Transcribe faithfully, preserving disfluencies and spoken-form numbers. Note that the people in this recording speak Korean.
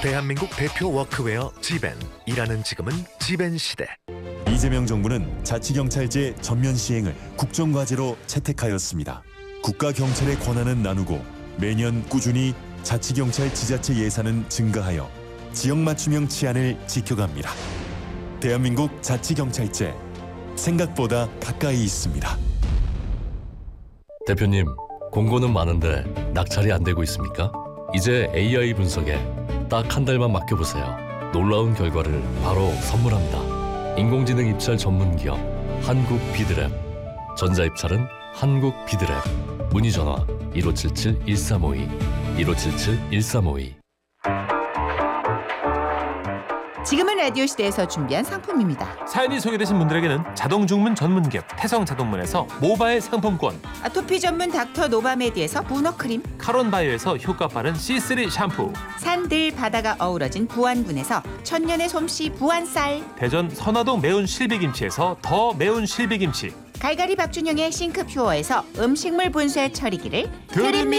대한민국 대표 워크웨어 지벤. 일하는 지금은 지벤 시대. 이재명 정부는 자치경찰제 전면 시행을 국정과제로 채택하였습니다. 국가경찰의 권한은 나누고 매년 꾸준히 자치경찰 지자체 예산은 증가하여 지역 맞춤형 치안을 지켜갑니다. 대한민국 자치경찰제, 생각보다 가까이 있습니다. 대표님, 공고는 많은데 낙찰이 안 되고 있습니까? 이제 에이아이 분석에 딱 한 달만 맡겨보세요. 놀라운 결과를 바로 선물합니다. 인공지능 입찰 전문 기업 한국 비드랩. 전자입찰은 한국 비드랩. 문의 전화 일오칠칠 일삼오이 일오칠칠 일삼오이. 지금은 라디오 시대에서 준비한 상품입니다. 사연이 소개되신 분들에게는 자동주문 전문기업 태성자동문에서 모바일 상품권, 아토피 전문 닥터 노바메디에서 문어크림, 카론바이오에서 효과 빠른 씨쓰리 샴푸, 산들 바다가 어우러진 부안군에서 천년의 솜씨 부안쌀, 대전 선화동 매운 실비김치에서 더 매운 실비김치, 갈갈이 박준영의 싱크퓨어에서 음식물 분쇄 처리기를 드립니다.